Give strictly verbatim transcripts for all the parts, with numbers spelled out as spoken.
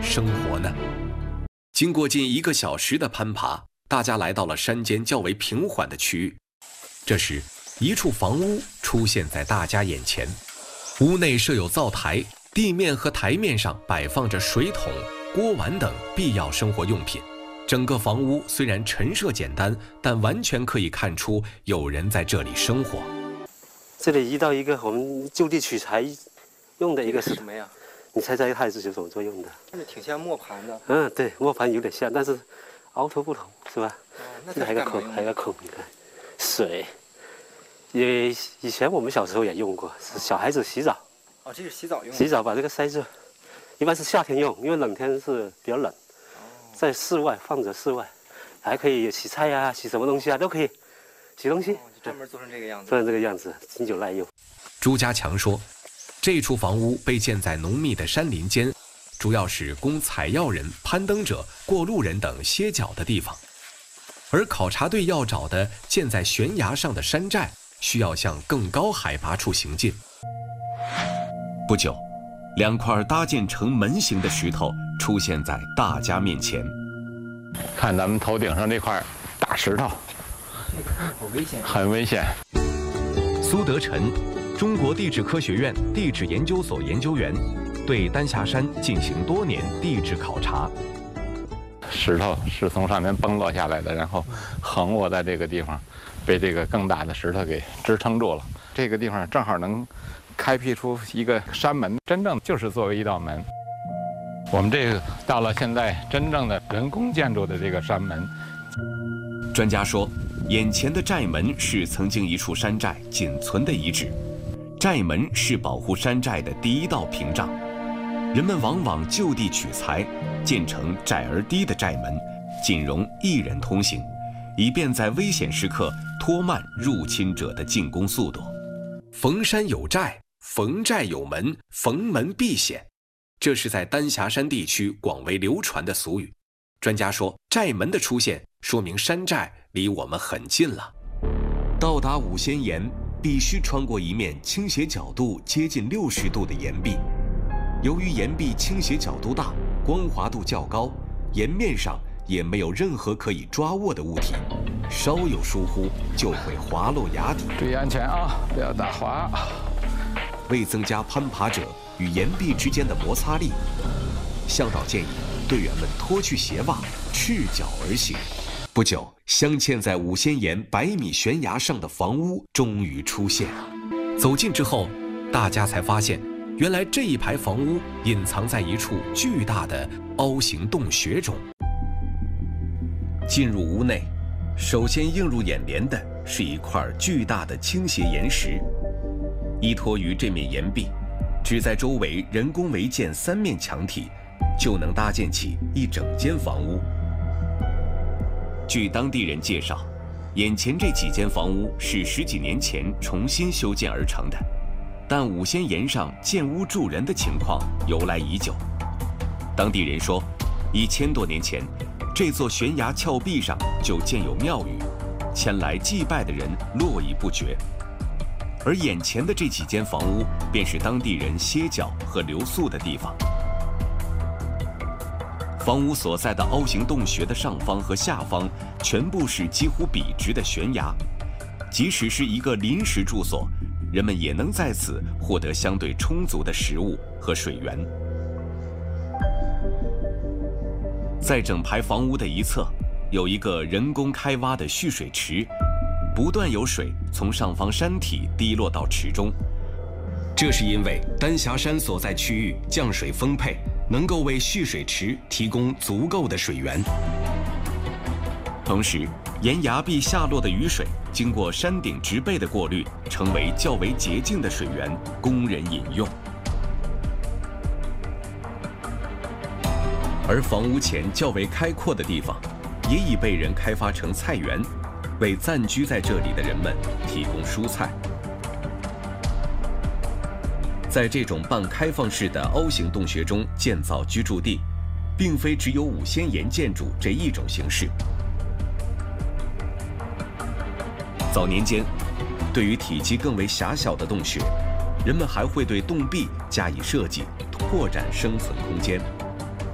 生活呢？经过近一个小时的攀爬，大家来到了山间较为平缓的区域。这时，一处房屋出现在大家眼前，屋内设有灶台，地面和台面上摆放着水桶、锅碗等必要生活用品。整个房屋虽然陈设简单，但完全可以看出有人在这里生活。 这里遇到一个我们就地取材用的一个是什么呀？ 你猜猜它是什么作用的？ 看着挺像磨盘的。 嗯，对，磨盘有点像，但是凹凸不同，是吧？ 哦，那这还有个孔，还有个孔，你看，水。也以前我们小时候也用过，是小孩子洗澡。 哦，这是洗澡用的。 洗澡把这个塞住，一般是夏天用，因为冷天是比较冷，在室外放着室外，还可以洗菜呀、洗什么东西啊都可以，洗东西。 哦，就专门做成这个样子。 做成这个样子，经久耐用。 朱家强说，这处房屋被建在浓密的山林间，主要是供采药人、攀登者、过路人等歇脚的地方。而考察队要找的建在悬崖上的山寨，需要向更高海拔处行进。不久，两块搭建成门形的石头出现在大家面前。 看咱们头顶上这块大石头， 好危险， 很危险。 苏德臣，中国地质科学院地质研究所研究员，对丹霞山进行多年地质考察。 石头是从上面崩落下来的，然后横卧在这个地方，被这个更大的石头给支撑住了。这个地方正好能开辟出一个山门，真正就是作为一道门。我们这个到了现在真正的人工建筑的这个山门。 专家说，眼前的寨门是曾经一处山寨仅存的遗址，寨门是保护山寨的第一道屏障。人们往往就地取材，建成窄而低的寨门，仅容一人通行，以便在危险时刻拖慢入侵者的进攻速度。逢山有寨，逢寨有门，逢门必险，这是在丹霞山地区广为流传的俗语。专家说，寨门的出现说明山寨离我们很近了。到达五仙岩，必须穿过一面倾斜角度接近六十度的岩壁。由于岩壁倾斜角度大，光滑度较高，岩面上也没有任何可以抓握的物体，稍有疏忽就会滑落崖底。 注意安全啊，不要打滑。 为增加攀爬者与岩壁之间的摩擦力，向导建议队员们脱去鞋袜，赤脚而行。不久，镶嵌在五仙岩百米悬崖上的房屋终于出现。走近之后，大家才发现，原来这一排房屋隐藏在一处巨大的凹形洞穴中。进入屋内，首先映入眼帘的是一块巨大的倾斜岩石，依托于这面岩壁，只在周围人工围建三面墙体，就能搭建起一整间房屋。据当地人介绍，眼前这几间房屋是十几年前重新修建而成的。但五仙岩上建屋住人的情况由来已久。当地人说，一千多年前，这座悬崖峭壁上就建有庙宇，前来祭拜的人络绎不绝。而眼前的这几间房屋，便是当地人歇脚和留宿的地方。房屋所在的凹形洞穴的上方和下方，全部是几乎笔直的悬崖，即使是一个临时住所，人们也能在此获得相对充足的食物和水源。在整排房屋的一侧，有一个人工开挖的蓄水池，不断有水从上方山体滴落到池中。这是因为丹霞山所在区域降水丰沛，能够为蓄水池提供足够的水源。同时，沿崖壁下落的雨水经过山顶植被的过滤，成为较为洁净的水源，供人饮用。而房屋前较为开阔的地方，也已被人开发成菜园，为暂居在这里的人们提供蔬菜。在这种半开放式的凹形洞穴中建造居住地，并非只有五仙岩建筑这一种形式。早年间，对于体积更为狭小的洞穴，人们还会对洞壁加以设计，拓展生存空间。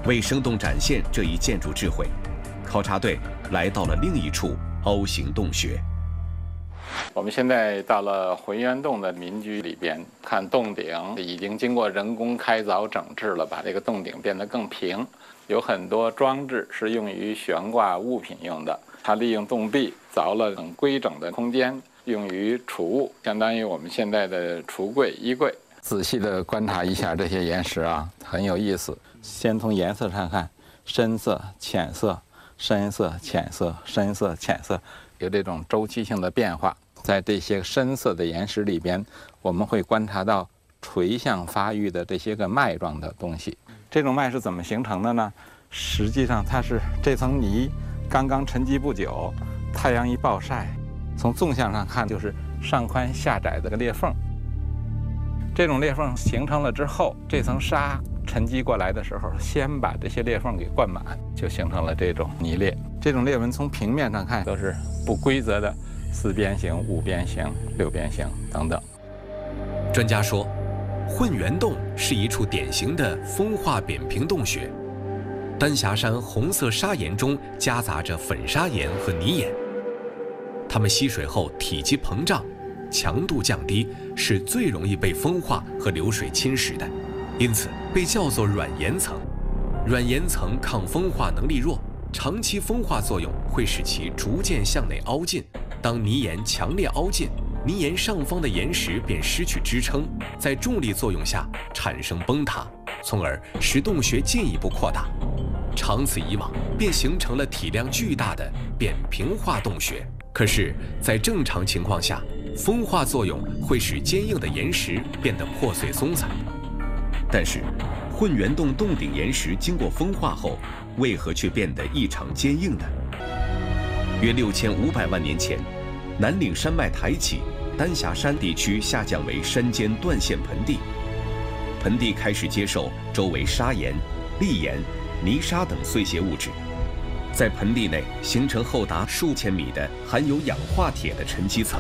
为生动展现这一建筑智慧，考察队来到了另一处凹形洞穴。 我们现在到了浑源洞的民居里边，看洞顶已经经过人工开凿整治了，把这个洞顶变得更平。有很多装置是用于悬挂物品用的，它利用洞壁凿了很规整的空间，用于储物，相当于我们现在的橱柜、衣柜。仔细地观察一下这些岩石啊，很有意思。先从颜色上看，深色、浅色、深色、浅色、深色、浅色，有这种周期性的变化。在这些深色的岩石里边，我们会观察到垂向发育的这些个脉状的东西。这种脉是怎么形成的呢？实际上，它是这层泥刚刚沉积不久，太阳一暴晒，从纵向上看就是上宽下窄的个裂缝。这种裂缝形成了之后，这层沙沉积过来的时候，先把这些裂缝给灌满，就形成了这种泥裂。这种裂纹从平面上看都是不规则的四边形、五边形、六边形等等。 专家说，混元洞是一处典型的风化扁平洞穴。丹霞山红色砂岩中夹杂着粉砂岩和泥岩，它们吸水后体积膨胀，强度降低，是最容易被风化和流水侵蚀的，因此被叫做软岩层。软岩层抗风化能力弱，长期风化作用会使其逐渐向内凹进。当泥岩强烈凹进，泥岩上方的岩石便失去支撑，在重力作用下产生崩塌，从而使洞穴进一步扩大。长此以往，便形成了体量巨大的扁平化洞穴。可是，在正常情况下，风化作用会使坚硬的岩石变得破碎松散。但是，混元洞洞顶岩石经过风化后，为何却变得异常坚硬呢？约六千五百万年前，南岭山脉抬起，丹霞山地区下降为山间断线盆地，盆地开始接受周围砂岩、砾岩、泥沙等碎屑物质，在盆地内形成厚达数千米的含有氧化铁的沉积层。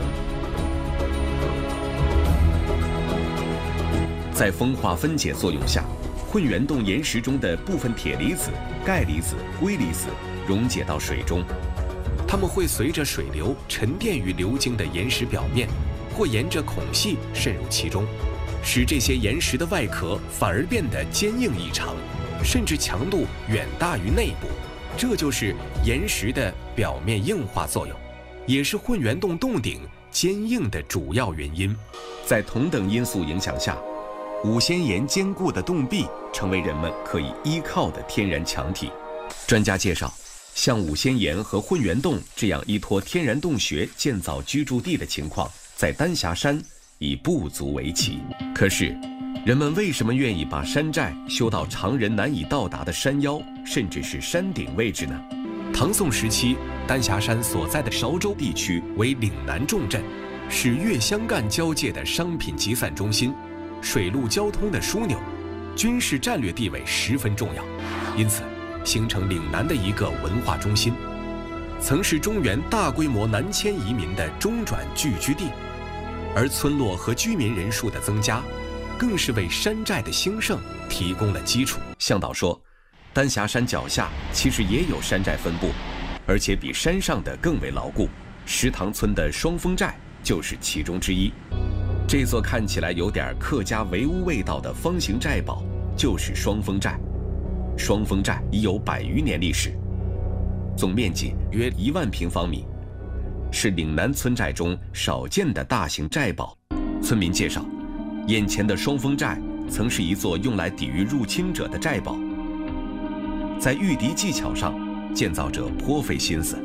在风化分解作用下，混元洞岩石中的部分铁离子、钙离子、硅离子溶解到水中，它们会随着水流沉淀于流经的岩石表面，或沿着孔隙渗入其中，使这些岩石的外壳反而变得坚硬异常，甚至强度远大于内部。这就是岩石的表面硬化作用，也是混元洞洞顶坚硬的主要原因。在同等因素影响下，五仙岩坚固的洞壁成为人们可以依靠的天然墙体。专家介绍，像五仙岩和混元洞这样依托天然洞穴建造居住地的情况，在丹霞山已不足为奇。可是，人们为什么愿意把山寨修到常人难以到达的山腰，甚至是山顶位置呢？唐宋时期，丹霞山所在的韶州地区为岭南重镇，是粤湘赣交界的商品集散中心，水陆交通的枢纽，军事战略地位十分重要，因此形成岭南的一个文化中心，曾是中原大规模南迁移民的中转聚居地。而村落和居民人数的增加，更是为山寨的兴盛提供了基础。向导说，丹霞山脚下其实也有山寨分布，而且比山上的更为牢固。石塘村的双峰寨就是其中之一。这座看起来有点客家围屋味道的方形寨堡，就是双峰寨。双峰寨已有百余年历史，总面积约一万平方米，是岭南村寨中少见的大型寨堡。村民介绍，眼前的双峰寨曾是一座用来抵御入侵者的寨堡，在御敌技巧上，建造者颇费心思。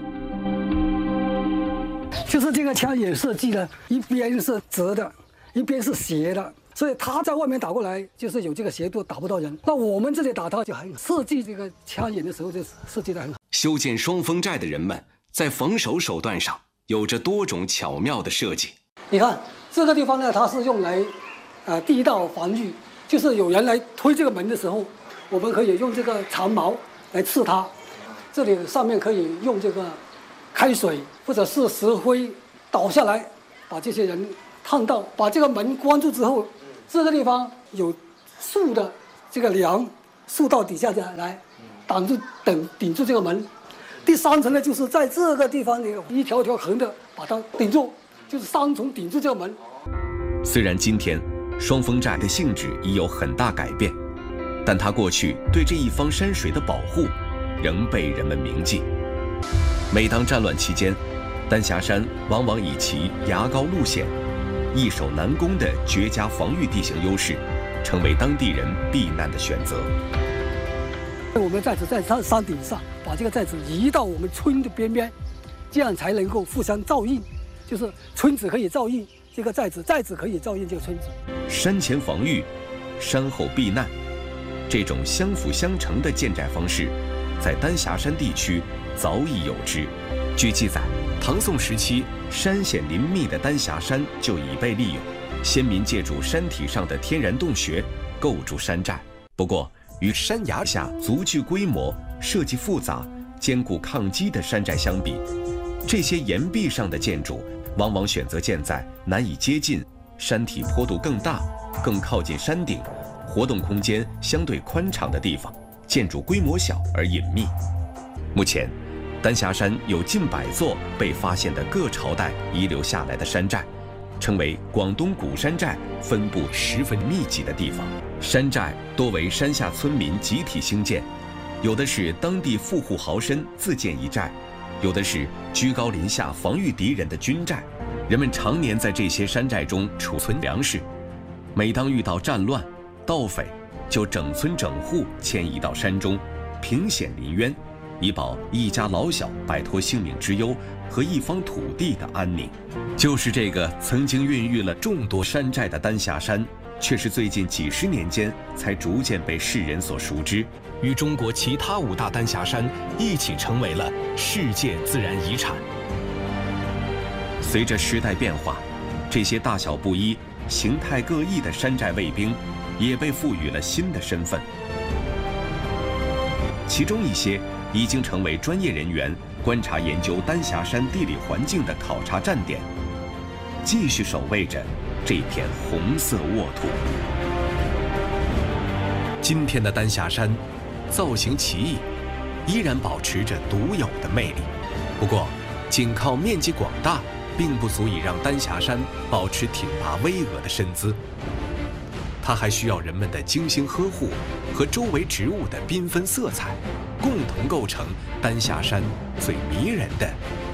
就是这个枪眼设计呢，一边是直的，一边是斜的，所以他在外面打过来，就是有这个斜度打不到人。那我们这里打他就很好，设计这个枪眼的时候就设计得很好。 修建双峰寨的人们在防守手段上有着多种巧妙的设计。 你看这个地方呢，它是用来，呃，地道防御，就是有人来推这个门的时候，我们可以用这个长矛来刺它。这里上面可以用这个开水或者是石灰倒下来，把这些人烫到。把这个门关住之后，这个地方有树的这个梁树道底下的来挡住等顶住这个门。第三层呢，就是在这个地方有一条条横的把它顶住，就是三重顶住这个门。 虽然今天双峰寨的性质已有很大改变，但它过去对这一方山水的保护仍被人们铭记。每当战乱期间，丹霞山往往以其崖高路险、易守难攻的绝佳防御地形优势，成为当地人避难的选择。 我们寨子在山山顶上，把这个寨子移到我们村的边边，这样才能够互相照应，就是村子可以照应这个寨子，寨子可以照应这个村子。 山前防御，山后避难，这种相辅相成的建寨方式，在丹霞山地区早已有之。据记载，唐宋时期山险林密的丹霞山就已被利用，先民借助山体上的天然洞穴构筑山寨。不过，与山崖下足具规模、设计复杂、坚固抗击的山寨相比，这些岩壁上的建筑往往选择建在难以接近、山体坡度更大、更靠近山顶、活动空间相对宽敞的地方，建筑规模小而隐秘。目前，丹霞山有近百座被发现的各朝代遗留下来的山寨，成为广东古山寨分布十分密集的地方。山寨多为山下村民集体兴建，有的是当地富户豪绅自建一寨，有的是居高临下防御敌人的军寨。人们常年在这些山寨中储存粮食，每当遇到战乱、盗匪，就整村整户迁移到山中，凭险临渊，以保一家老小摆脱性命之忧和一方土地的安宁。就是这个曾经孕育了众多山寨的丹霞山，却是最近几十年间才逐渐被世人所熟知，与中国其他五大丹霞山一起成为了世界自然遗产。随着时代变化，这些大小不一、形态各异的山寨卫兵也被赋予了新的身份，其中一些已经成为专业人员观察研究丹霞山地理环境的考察站点，继续守卫着这片红色沃土。今天的丹霞山，造型奇异，依然保持着独有的魅力。不过，仅靠面积广大，并不足以让丹霞山保持挺拔巍峨的身姿。它还需要人们的精心呵护和周围植物的缤纷色彩，共同构成丹霞山最迷人的